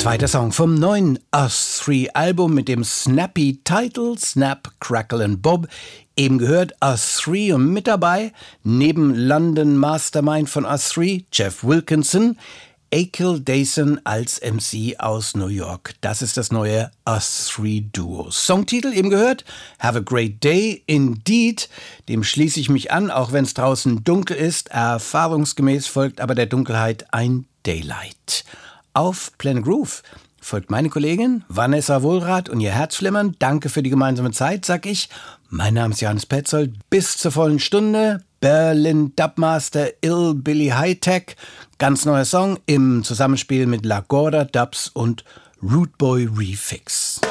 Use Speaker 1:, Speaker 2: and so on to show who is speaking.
Speaker 1: Zweiter Song vom neuen Us3-Album mit dem snappy Title Snap, Crackle and Bob. Eben gehört Us3 und mit dabei, neben London Mastermind von Us3, Jeff Wilkinson, Akhil Dason als MC aus New York. Das ist das neue Us3-Duo. Songtitel eben gehört, Have a Great Day Indeed. Dem schließe ich mich an, auch wenn es draußen dunkel ist. Erfahrungsgemäß folgt aber der Dunkelheit ein Daylight. Auf Planet Groove folgt meine Kollegin Vanessa Wohlrath und ihr Herzflimmern. Danke für die gemeinsame Zeit, sag ich. Mein Name ist Johannes Petzold. Bis zur vollen Stunde. Berlin Dubmaster Ill Billy Hightech. Ganz neuer Song im Zusammenspiel mit La Gorda Dubs und Root Boy Refix.